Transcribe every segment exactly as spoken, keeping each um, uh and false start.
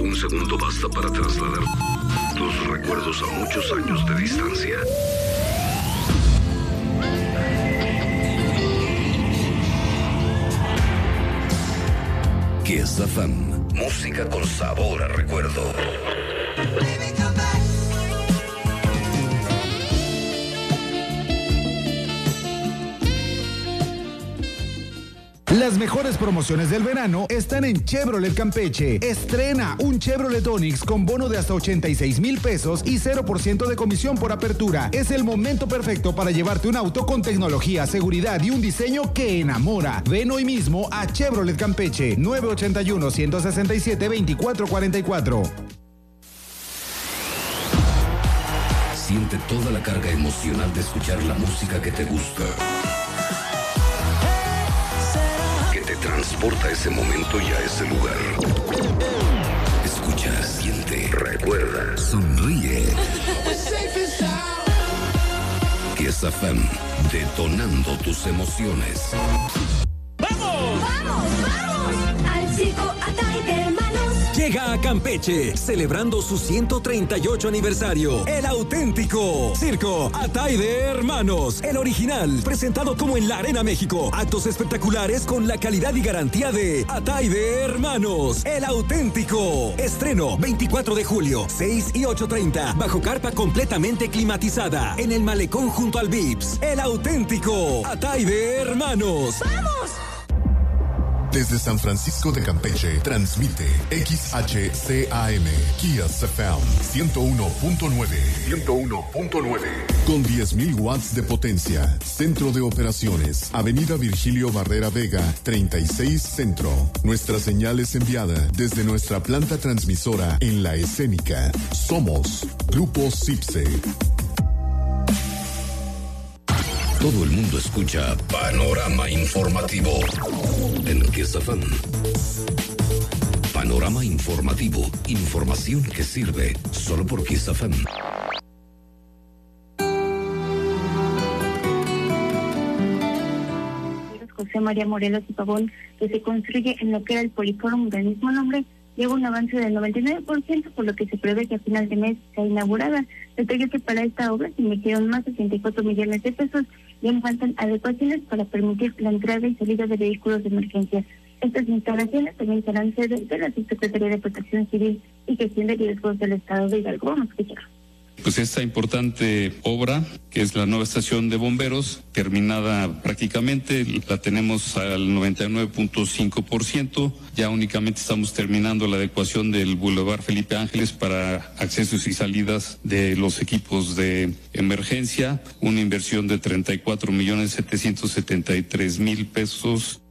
un segundo basta para trasladar tus recuerdos a muchos años de distancia. Kiss F M. Música con sabor a recuerdo. Las mejores promociones del verano están en Chevrolet Campeche. Estrena un Chevrolet Onix con bono de hasta ochenta y seis mil pesos y cero por ciento de comisión por apertura. Es el momento perfecto para llevarte un auto con tecnología, seguridad y un diseño que enamora. Ven hoy mismo a Chevrolet Campeche, nueve ochenta y uno, ciento sesenta y siete, veinticuatro cuarenta y cuatro. Siente toda la carga emocional de escuchar la música que te gusta. Transporta a ese momento y a ese lugar. Escucha, siente, recuerda, sonríe. Kiss F M, detonando tus emociones. ¡Vamos! ¡Vamos, vamos! Al circo Atay de Hermanos. Llega a Campeche, celebrando su ciento treinta y ocho aniversario. El auténtico Circo Atay de Hermanos. El original, presentado como en la Arena México. Actos espectaculares con la calidad y garantía de Atay de Hermanos. El auténtico. Estreno veinticuatro de julio, seis y ocho treinta. Bajo carpa completamente climatizada. En el malecón junto al Vips. El auténtico Atay de Hermanos. ¡Vamos! Desde San Francisco de Campeche, transmite X H C A M, Kiss F M, ciento uno punto nueve. ciento uno punto nueve. Con diez mil watts de potencia. Centro de operaciones, Avenida Virgilio Barrera Vega, treinta y seis Centro. Nuestra señal es enviada desde nuestra planta transmisora en La Escénica. Somos Grupo Cipse. Todo el mundo escucha Panorama Informativo en Kiss F M. Panorama Informativo, información que sirve solo por Kiss F M. José María Morelos y Pavón, que se construye en lo que era el Poliforum del mismo nombre, lleva un avance del noventa y nueve por ciento, por lo que se prevé que a final de mes sea inaugurada. Detalló que para esta obra se invirtieron más de treinta y cuatro millones de pesos y aún faltan adecuaciones para permitir la entrada y salida de vehículos de emergencia. Estas instalaciones también serán sede de la Subsecretaría de Protección Civil y Gestión de Riesgos del Estado de Hidalgo. Vamos a escuchar. Pues esta importante obra, que es la nueva estación de bomberos, terminada prácticamente, la tenemos al noventa y nueve punto cinco por ciento. Ya únicamente estamos terminando la adecuación del Boulevard Felipe Ángeles para accesos y salidas de los equipos de emergencia, una inversión de treinta y cuatro millones setecientos setenta y tres mil pesos.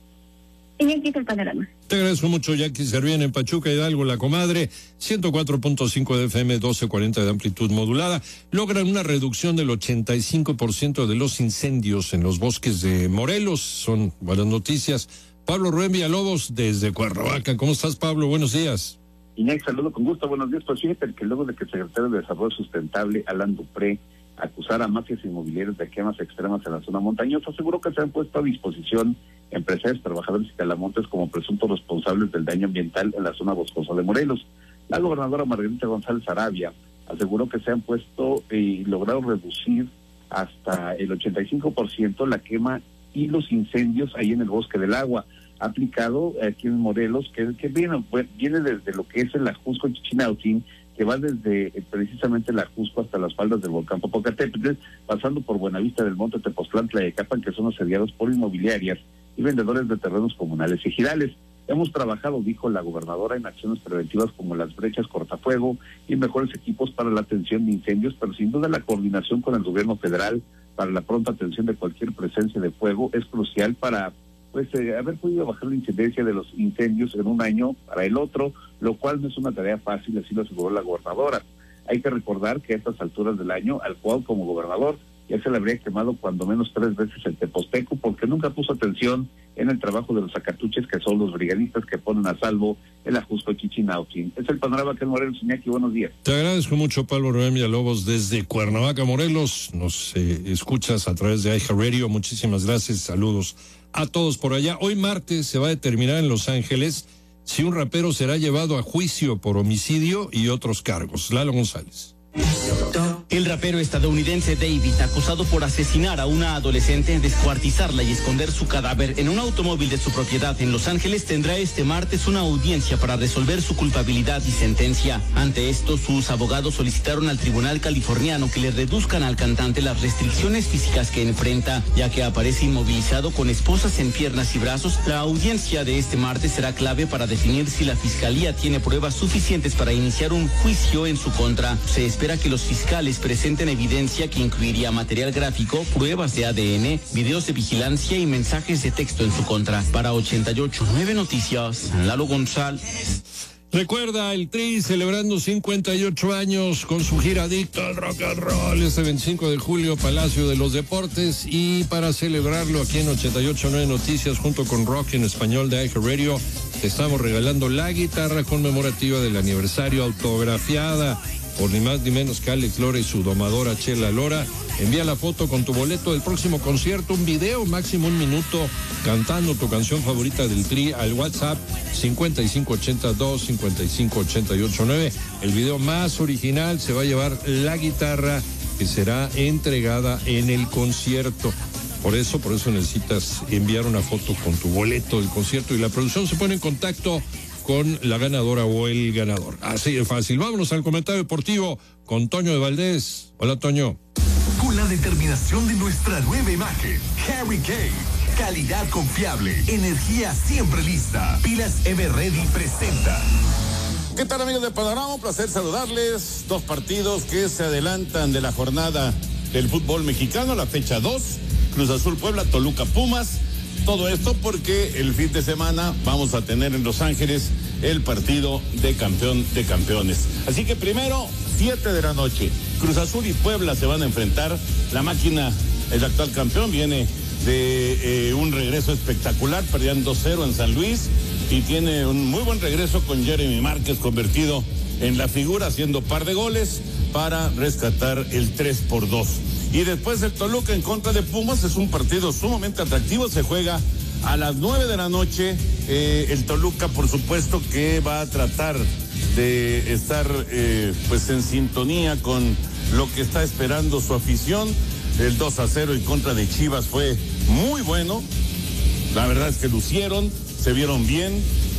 Y aquí está el panorama. Te agradezco mucho, Jackie Servién en Pachuca, Hidalgo, La Comadre, ciento cuatro punto cinco de F M, doce cuarenta de amplitud modulada. Logran una reducción del ochenta y cinco por ciento de los incendios en los bosques de Morelos. Son buenas noticias. Pablo Rubén Villalobos, desde Cuernavaca. ¿Cómo estás, Pablo? Buenos días. Inés, saludo con gusto. Buenos días. Pues fíjate que luego de que el secretario de Desarrollo Sustentable, Alan Dupré, acusara a mafias inmobiliarias de quemas extremas en la zona montañosa, aseguró que se han puesto a disposición empresarios, trabajadores y talamontes como presuntos responsables del daño ambiental en la zona boscosa de Morelos. La gobernadora Margarita González Arabia aseguró que se han puesto y logrado reducir hasta el ochenta y cinco por ciento la quema y los incendios ahí en el Bosque del Agua, aplicado aquí en Morelos, que, que viene, viene desde lo que es el Ajusco Chichinautzin, que va desde eh, precisamente el Ajusco hasta las faldas del volcán Popocatépetl, pasando por Buenavista del Monte, Tepoztlán, Tlayacapan, que son asediados por inmobiliarias y vendedores de terrenos comunales y ejidales. Hemos trabajado, dijo la gobernadora, en acciones preventivas como las brechas cortafuego y mejores equipos para la atención de incendios, pero sin duda la coordinación con el gobierno federal para la pronta atención de cualquier presencia de fuego es crucial para pues eh, haber podido bajar la incidencia de los incendios en un año para el otro, lo cual no es una tarea fácil, así lo aseguró la gobernadora. Hay que recordar que a estas alturas del año, al cual como gobernador ya se le habría quemado cuando menos tres veces el Teposteco, porque nunca puso atención en el trabajo de los acatuches, que son los brigadistas que ponen a salvo el Ajusco Chichinautzin. Es el panorama que es Morelos. Iñaki, buenos días. Te agradezco mucho, Pablo Rubén Villalobos, desde Cuernavaca, Morelos. Nos eh, escuchas a través de iHeartRadio. Muchísimas gracias. Saludos a todos por allá. Hoy martes se va a determinar en Los Ángeles si un rapero será llevado a juicio por homicidio y otros cargos. Lalo González. El rapero estadounidense David, acusado por asesinar a una adolescente, descuartizarla y esconder su cadáver en un automóvil de su propiedad en Los Ángeles, tendrá este martes una audiencia para resolver su culpabilidad y sentencia. Ante esto, sus abogados solicitaron al tribunal californiano que le reduzcan al cantante las restricciones físicas que enfrenta, ya que aparece inmovilizado con esposas en piernas y brazos. La audiencia de este martes será clave para definir si la fiscalía tiene pruebas suficientes para iniciar un juicio en su contra. Se espera que los fiscales presenten evidencia que incluiría material gráfico, pruebas de A D N, videos de vigilancia y mensajes de texto en su contra. Para ochenta y ocho punto nueve Noticias, Lalo González. Recuerda el Tri celebrando cincuenta y ocho años con su gira Adicto al Rock and Roll este veinticinco de julio, Palacio de los Deportes, y para celebrarlo aquí en ochenta y ocho punto nueve Noticias junto con Rock en Español de iHeartRadio te estamos regalando la guitarra conmemorativa del aniversario autografiada por ni más ni menos que Alex Lora y su domadora Chela Lora. Envía la foto con tu boleto del próximo concierto, un video máximo un minuto cantando tu canción favorita del Tri al WhatsApp cincuenta y cinco ochenta y dos cincuenta y cinco ochenta y ocho nueve. El video más original se va a llevar la guitarra que será entregada en el concierto. Por eso, por eso necesitas enviar una foto con tu boleto del concierto y la producción se pone en contacto con la ganadora o el ganador. Así de fácil. Vámonos al comentario deportivo con Toño de Valdés. Hola, Toño. Con la determinación de nuestra nueva imagen, Harry Kane. Calidad confiable, energía siempre lista. Pilas Everready presenta. ¿Qué tal, amigos de Panorama? Un placer saludarles. Dos partidos que se adelantan de la jornada del fútbol mexicano, la fecha dos. Cruz Azul Puebla, Toluca Pumas. Todo esto porque el fin de semana vamos a tener en Los Ángeles el partido de campeón de campeones. Así que primero, siete de la noche, Cruz Azul y Puebla se van a enfrentar. La máquina, el actual campeón, viene de eh, un regreso espectacular, perdían dos cero en San Luis y tiene un muy buen regreso con Jeremy Márquez convertido en la figura, haciendo par de goles para rescatar el tres por dos. Y después el Toluca en contra de Pumas, es un partido sumamente atractivo, se juega a las nueve de la noche. Eh, el Toluca, por supuesto, que va a tratar de estar eh, pues en sintonía con lo que está esperando su afición. El dos a cero en contra de Chivas fue muy bueno, la verdad es que lucieron, se vieron bien,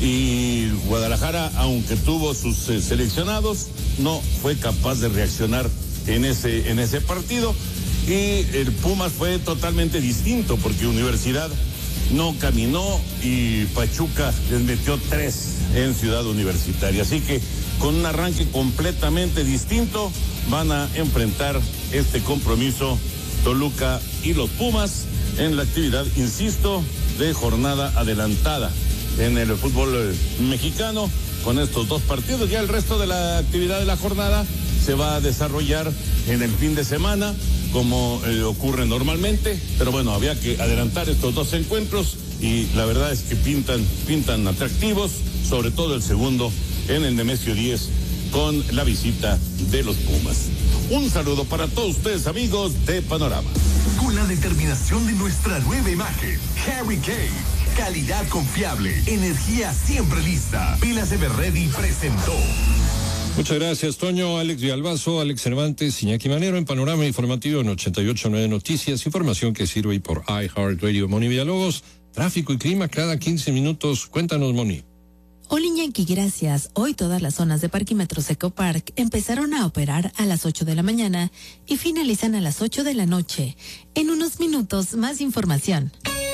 y Guadalajara, aunque tuvo sus eh, seleccionados, no fue capaz de reaccionar en ese, en ese partido. Y el Pumas fue totalmente distinto porque Universidad no caminó y Pachuca les metió tres en Ciudad Universitaria. Así que con un arranque completamente distinto van a enfrentar este compromiso Toluca y los Pumas en la actividad, insisto, de jornada adelantada en el fútbol mexicano. Con estos dos partidos, ya el resto de la actividad de la jornada se va a desarrollar en el fin de semana, como eh, ocurre normalmente, pero bueno, había que adelantar estos dos encuentros y la verdad es que pintan, pintan atractivos, sobre todo el segundo en el Nemesio diez con la visita de los Pumas. Un saludo para todos ustedes, amigos de Panorama. Con la determinación de nuestra nueva imagen, Harry Kane. Calidad confiable, energía siempre lista. Pilas Everready presentó. Muchas gracias, Toño. Alex Villalbazo, Alex Cervantes, Iñaki Manero en Panorama Informativo en ochenta y ocho punto nueve Noticias. Información que sirve por iHeartRadio. Moni Villalobos, tráfico y clima cada quince minutos. Cuéntanos, Moni. Hola, Iñaki, gracias. Hoy todas las zonas de Parquímetros Ecopark empezaron a operar a las ocho de la mañana y finalizan a las ocho de la noche. En unos minutos, más información.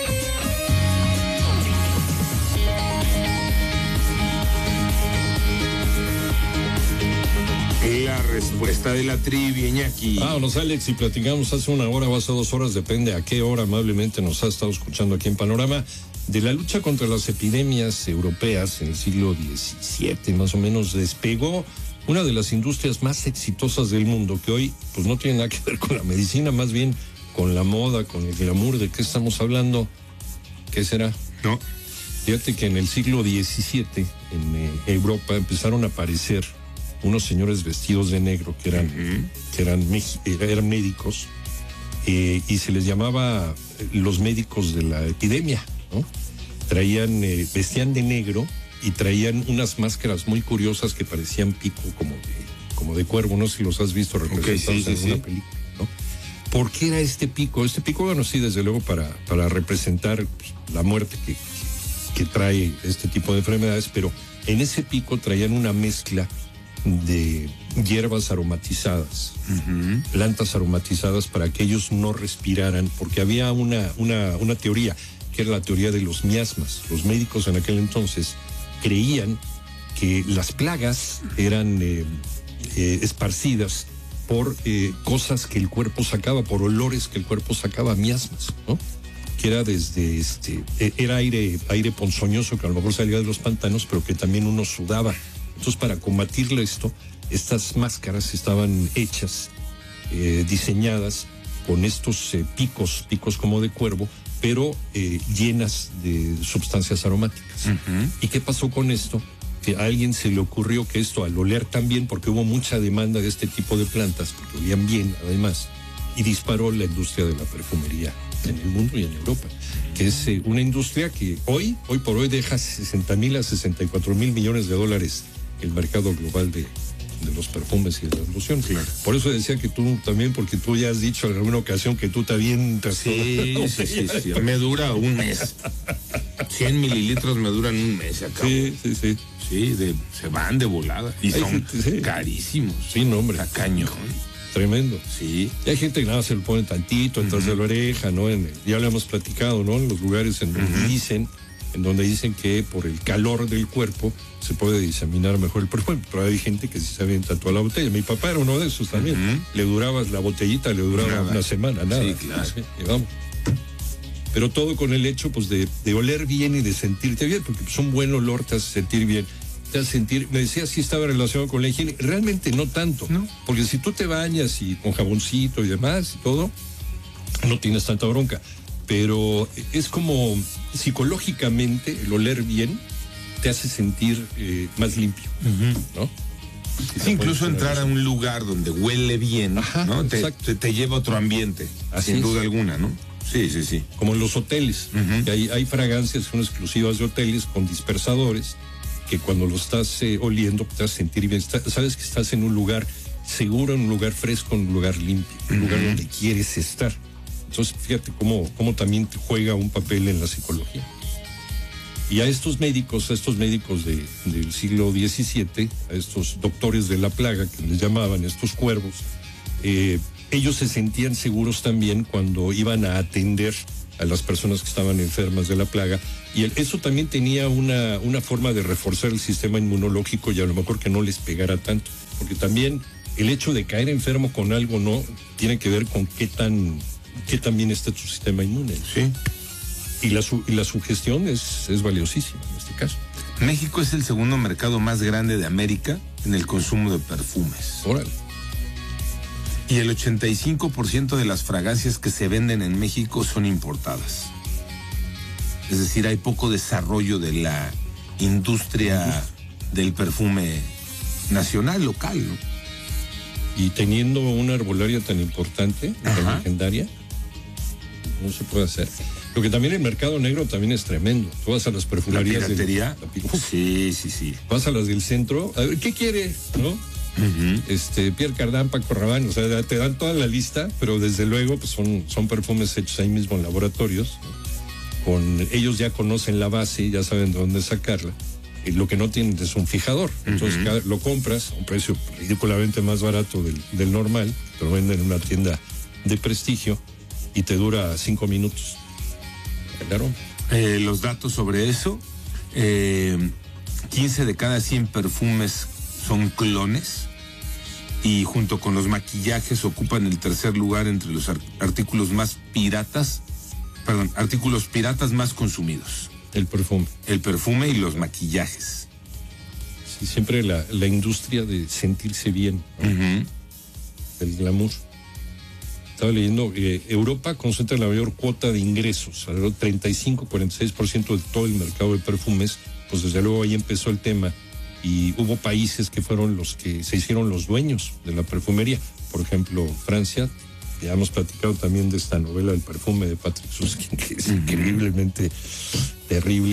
La respuesta de la trivia, Iñaki. Vámonos, Alex, y platicamos hace una hora o hace dos horas, depende a qué hora amablemente nos ha estado escuchando aquí en Panorama, de la lucha contra las epidemias europeas en el siglo diecisiete, más o menos. Despegó una de las industrias más exitosas del mundo, que hoy pues no tiene nada que ver con la medicina, más bien con la moda, con el glamour. ¿De qué estamos hablando? ¿Qué será? No. Fíjate que en el siglo diecisiete en eh, Europa empezaron a aparecer unos señores vestidos de negro que eran, uh-huh. que eran, eran médicos, eh, y se les llamaba los médicos de la epidemia, ¿no? Traían, eh, vestían de negro y traían unas máscaras muy curiosas que parecían pico como de, como de cuervo, no sé si los has visto representados okay, sí, en sí, una sí. película, ¿no? ¿Por qué era este pico? Este pico, bueno, sí, desde luego para, para representar pues, la muerte que, que trae este tipo de enfermedades, pero en ese pico traían una mezcla de hierbas aromatizadas, uh-huh. plantas aromatizadas para que ellos no respiraran, porque había una, una, una teoría, que era la teoría de los miasmas. Los médicos en aquel entonces creían que las plagas eran eh, eh, esparcidas por eh, cosas que el cuerpo sacaba, por olores que el cuerpo sacaba, miasmas, ¿no? Que era desde, este, era aire, aire ponzoñoso que a lo mejor salía de los pantanos, pero que también uno sudaba. Entonces, para combatirle esto, estas máscaras estaban hechas, eh, diseñadas con estos eh, picos, picos como de cuervo, pero eh, llenas de sustancias aromáticas. Uh-huh. ¿Y qué pasó con esto? Que a alguien se le ocurrió que esto, al oler tan bien, porque hubo mucha demanda de este tipo de plantas, porque olían bien además, y disparó la industria de la perfumería en el mundo y en Europa, que es eh, una industria que hoy, hoy por hoy deja sesenta mil a sesenta y cuatro mil millones de dólares el mercado global de, de los perfumes y de las lociones. Claro. Por eso decía que tú también, porque tú ya has dicho en alguna ocasión que tú te avientas. Sí, sí, sí, sí, me dura un mes. cien mililitros me duran un mes, se acabó. Sí, sí, sí. Sí, de, se van de volada. Y son sí, sí. carísimos. Sí, no, hombre. La cañón. Tremendo. Sí. Y hay gente que nada se lo pone tantito, entonces uh-huh. de la oreja, ¿no? En, ya lo hemos platicado, ¿no? En los lugares en donde uh-huh. dicen, en donde dicen que por el calor del cuerpo se puede diseminar mejor el perfume, pero hay gente que sí se avienta toda la botella. Mi papá era uno de esos también. Uh-huh. Le duraba la botellita, le duraba nada. Una semana, nada. Sí, claro. Sí, y vamos. Pero todo con el hecho, pues, de, de oler bien y de sentirte bien, porque pues, un buen olor te hace sentir bien. Te hace sentir, me decía si estaba relacionado con la higiene, realmente no tanto, ¿no? Porque si tú te bañas y con jaboncito y demás y todo, no tienes tanta bronca. Pero es como psicológicamente el oler bien te hace sentir eh, más limpio, uh-huh. ¿no? Sí, incluso entrar a un lugar donde huele bien, ajá, ¿no? Te, te, te lleva a otro ambiente, así sin es. Duda alguna, ¿no? Sí, sí, sí. Como en los hoteles, uh-huh. que hay, hay fragancias que son exclusivas de hoteles con dispersadores, que cuando lo estás eh, oliendo te hace sentir bien. Está, sabes que estás en un lugar seguro, en un lugar fresco, en un lugar limpio, un uh-huh. lugar donde quieres estar. Entonces, fíjate cómo, cómo también te juega un papel en la psicología. Y a estos médicos, a estos médicos de, del siglo diecisiete, a estos doctores de la plaga, que les llamaban, estos cuervos, eh, ellos se sentían seguros también cuando iban a atender a las personas que estaban enfermas de la plaga, y el, eso también tenía una, una forma de reforzar el sistema inmunológico y a lo mejor que no les pegara tanto, porque también el hecho de caer enfermo con algo no tiene que ver con qué tan, qué tan bien está tu sistema inmune. Sí. Y la, y la sugestión es, es valiosísima en este caso. México es el segundo mercado más grande de América en el consumo de perfumes. Órale. Y el ochenta y cinco por ciento de las fragancias que se venden en México son importadas. Es decir, hay poco desarrollo de la industria del perfume nacional, local, ¿no? Y teniendo una herbolaria tan importante, tan legendaria, no se puede hacer. Lo que también el mercado negro también es tremendo. Tú vas a las perfumerías. ¿La piratería? De, la, sí, sí, sí. Vas a las del centro, a ver, ¿qué quiere? ¿No? Uh-huh. Este, Pierre Cardin, Paco Rabanne, o sea, te dan toda la lista, pero desde luego pues son, son perfumes hechos ahí mismo en laboratorios, ¿no? Con, ellos ya conocen la base, ya saben de dónde sacarla. Y lo que no tienen es un fijador. Entonces uh-huh. cada, lo compras a un precio ridículamente más barato del, del normal, te lo venden en una tienda de prestigio y te dura cinco minutos. Claro. Eh, los datos sobre eso, eh, quince de cada cien perfumes son clones y junto con los maquillajes ocupan el tercer lugar entre los artículos más piratas, perdón, artículos piratas más consumidos. El perfume. El perfume y los maquillajes. Sí, siempre la, la industria de sentirse bien, ¿no? Uh-huh. El glamour. Estaba leyendo, eh, Europa concentra la mayor cuota de ingresos, alrededor del treinta y cinco a cuarenta y seis por ciento de todo el mercado de perfumes, pues desde luego ahí empezó el tema y hubo países que fueron los que se hicieron los dueños de la perfumería, por ejemplo Francia, ya hemos platicado también de esta novela del perfume de Patrick Susskind, que es uh-huh. increíblemente terrible,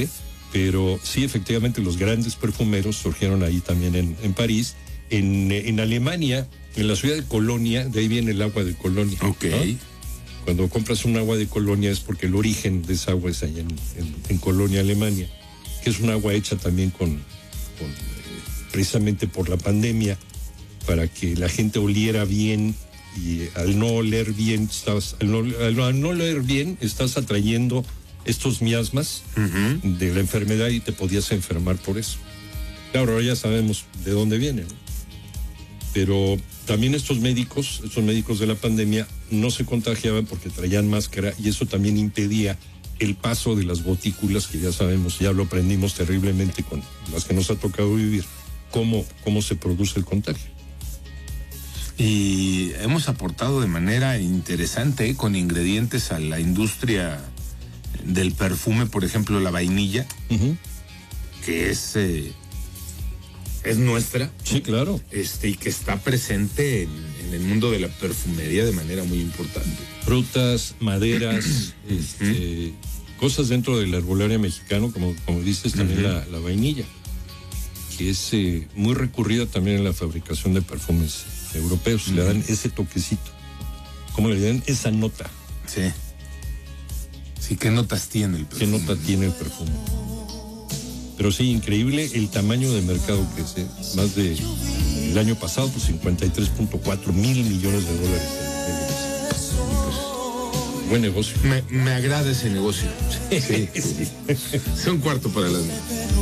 Pero sí, efectivamente, los grandes perfumeros surgieron ahí también en, en París. En, en Alemania, en la ciudad de Colonia, de ahí viene el agua de Colonia. Ok. ¿no? Cuando compras un agua de Colonia es porque el origen de esa agua es allá en, en, en Colonia, Alemania, que es un agua hecha también con, con eh, precisamente por la pandemia, para que la gente oliera bien, y al no oler bien, estás, al, no, al, al no oler bien, estás atrayendo estos miasmas uh-huh. de la enfermedad y te podías enfermar por eso. Claro, ahora ya sabemos de dónde viene, ¿no? Pero también estos médicos, estos médicos de la pandemia, no se contagiaban porque traían máscara y eso también impedía el paso de las gotículas, que ya sabemos, ya lo aprendimos terriblemente con las que nos ha tocado vivir, cómo, cómo se produce el contagio. Y hemos aportado de manera interesante ¿eh? con ingredientes a la industria del perfume, por ejemplo, la vainilla, uh-huh. que es... Eh, es nuestra. Sí, claro. Este, y que está presente en, en el mundo de la perfumería de manera muy importante. Frutas, maderas, este, cosas dentro del herbolario mexicano, como, como dices, también uh-huh. la, la vainilla, que es eh, muy recurrida también en la fabricación de perfumes europeos. Uh-huh. Le dan ese toquecito. ¿Cómo le dan? Esa nota. Sí. Sí, ¿qué notas tiene el perfume? ¿Qué nota tiene el perfume? Pero sí, increíble el tamaño de mercado que es, ¿eh? Más de el año pasado, pues cincuenta y tres punto cuatro mil millones de dólares. Pues, buen negocio. Me, me agrada ese negocio. Sí, sí. Es un cuarto para las nueve.